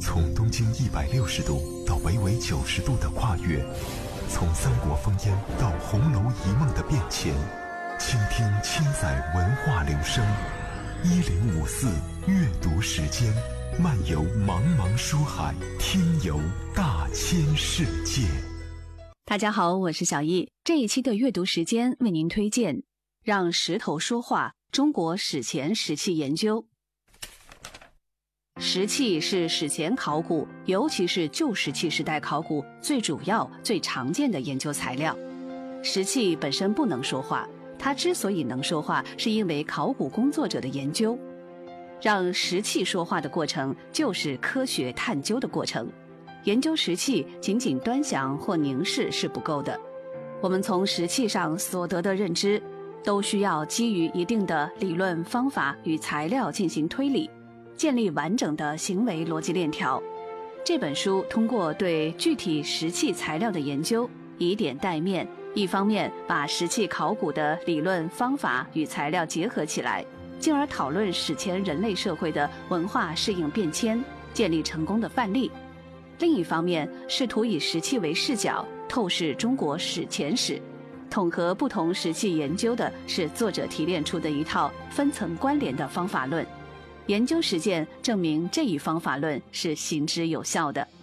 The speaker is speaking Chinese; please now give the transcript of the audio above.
从东经160度到北纬90度的跨越，从三国烽烟到红楼一梦的变迁，倾听千载文化流声。1054阅读时间，漫游茫茫书海，听游大千世界。 大家好，我是小易。这一期的阅读时间为您推荐《让石头说话：中国史前石器研究》。石器是史前考古，尤其是旧石器时代考古最主要、最常见的研究材料。石器本身不能说话，它之所以能说话，是因为考古工作者的研究。让石器说话的过程，就是科学探究的过程。研究石器仅仅端详或凝视是不够的，我们从石器上所得的认知，都需要基于一定的理论方法与材料进行推理，建立完整的行为逻辑链条。这本书通过对具体石器材料的研究，以点带面，一方面把石器考古的理论方法与材料结合起来，进而讨论史前人类社会的文化适应变迁，建立成功的范例；另一方面，试图以石器为视角，透视中国史前史。统合不同石器研究的是作者提炼出的一套分层关联的方法论。研究实践证明这一方法论是行之有效的。